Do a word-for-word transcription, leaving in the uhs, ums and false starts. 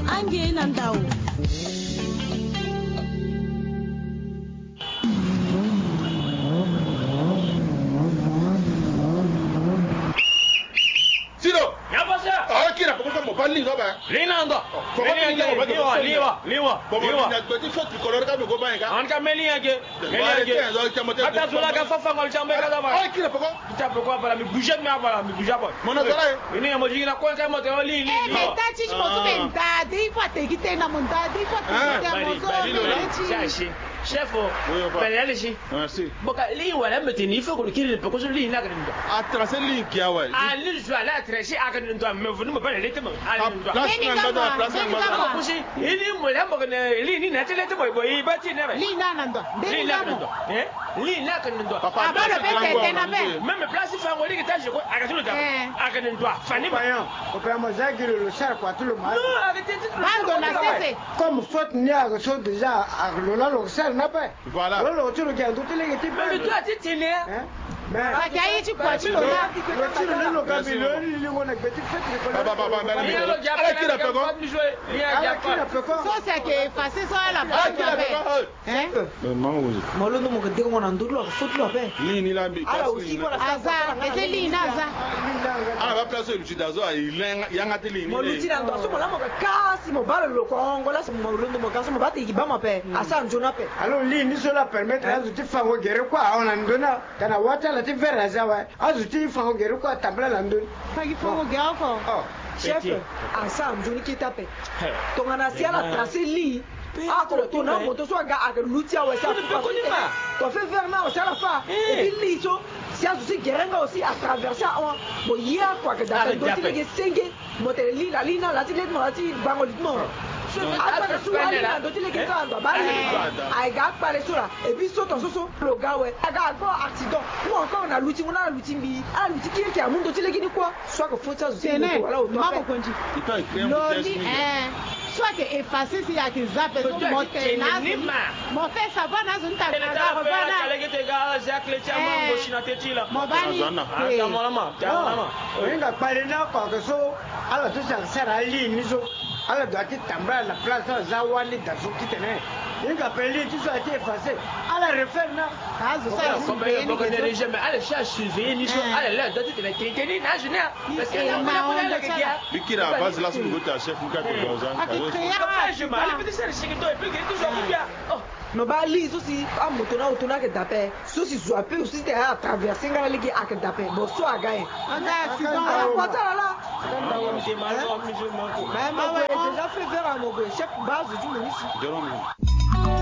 ange nandao. Sino? Ya pasa. Ah, kira pokok kamu balik kau bah? Lina ando. Pokok Meli liwa, age. Liwa, liwa, liwa. Pokok ni berarti fat kolor kamu kau bah kan? Anka meli age. Meli age. Ata zula ka fafa ngol chambe kada ba. Ah, kira pokok. Kita pokok para mi bouger mi abala mi bouger ba. Mona zara. Ini yang moji na kwa kama te oli li. Eh, mais ta chichi ko tu benta, dei fate kite na monta, dei fate kite mozo. Chachi. Chef, pele shi. Merci. Boka li wala meteni fo ko kiri pe ko so li na kan ndo. A tracer li kia wa. A li jwa la tracer a kan ndo me vunu me pele te mo. A ndo. Place na ndo, place na ndo. Ko shi, ini mo la mo kan li ni na tele te mo boy ba ti ne ba. Li na ndo. Li na ndo. Eh? Li na kan ndo. Papa ba le pe te na be. Même place fa ngoli ki ta je ko a ka tulu da. A kan ndo. Fani ba. O pe mo zagiro le char kwa tout le monde. Non, arrêtez. Bando na sese. Comme faute ni a so déjà a lo la lo char na pas. Voilà. Lo tu le gars tout le gars Mais toi tu t'es né. Mais Akai chi kwa chi lo na. lo tu le lo ka million ni ngo na petit fait ko. Baba baba baba. Ni lo ja Ala kira pokok. Ni a ja pa. So c'est que passer ça la Ah, kira pokok. Hein? Mango. Molo no mo ke dingo na ndulo faute lo pe. Li ni la bi. Ala aussi pour la Aza, ete li na za. Ala ba place lu chidazo ai yanga te li ni. Mo luti na ndo so mo la mo ka kasi mo balo lo kongo la so mo lundo mo kasi mo bati ki ba mo pe asa njona pe. Alors li ni so la permettre azu ti fango gere kwa ona ndona kana wata la ti vera za wa azu ti fango gere kwa tabla la ndona. Fagi fongo ga ko. Oh. Chef asa njoni ki tape. To ngana si ala tracer li. Ah, to to na mo to so ga aga luti awe sa fa. To fait vers na o sa la fa. Et puis li so si azu si gerenga aussi à traverser on bo ya kwa que da do ti ke senge mo te li la lina la ti let mo la ti bango lit mo. Après tout ali na do ti le ke tando ba ai ga pare sura et puis so to so so lo ga we aga go accident ou encore na luti mo na luti mbi a luti ki ki amundo ti le ki ni quoi soit que faut ça zo wala o to Ma ko konji. Il peut écrire Lo un li test. eh soit que effacer si ya ki zape so mo te na. Mo fait ça va na zo nta na za ko ba na. Mo ba ni. Inga pale na kwa ke so ala to sa sera li ni so ala do ati tamba la place za wani da so kitene. Inga pele ti so ati effacer ala refaire na Azu sa Comme il y a des gens, mais allez chercher, ni so, allez là, doit être les tenir na jeune. Parce que y a pas de gars. Li kira base la sunu gota chef muka to dozan. Je m'allais peut-être chercher que toi et puis que tout ça bien. Oh. no ba li so si a moto na auto na ke dape so si zo ape aussi te a traverser ngala ligi a ke dape bo so aga e Anda accident. ala pota la C'est malheureux, monsieur Marco. mais ma ouais déjà fait vers à mon chef base du ministre Jérôme.